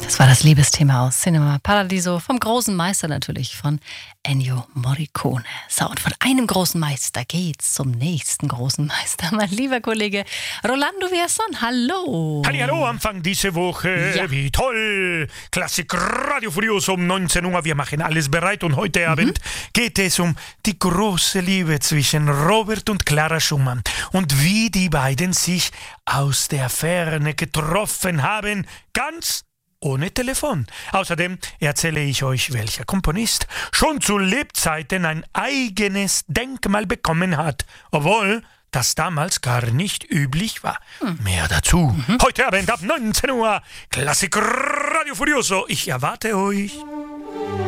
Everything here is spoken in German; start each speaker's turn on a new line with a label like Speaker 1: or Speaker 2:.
Speaker 1: Das war das Liebesthema aus Cinema Paradiso vom großen Meister natürlich, von Ennio Morricone. So, und von einem großen Meister geht's zum nächsten großen Meister. Mein lieber Kollege Rolando Villazón, hallo.
Speaker 2: Hallo, Anfang diese Woche. Ja. Wie toll. Klassik Radio Furioso um 19 Uhr. Wir machen alles bereit und heute Abend geht es um die große Liebe zwischen Robert und Clara Schumann und wie die beiden sich aus der Ferne getroffen haben. Ganz ohne Telefon. Außerdem erzähle ich euch, welcher Komponist schon zu Lebzeiten ein eigenes Denkmal bekommen hat, obwohl das damals gar nicht üblich war. Mehr dazu heute Abend ab 19 Uhr. Klassik Radio Furioso. Ich erwarte euch.